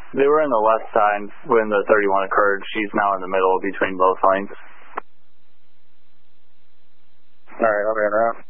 They were in the left side when the 31 occurred. She's now in the middle between both lanes. All right, I'll be en route.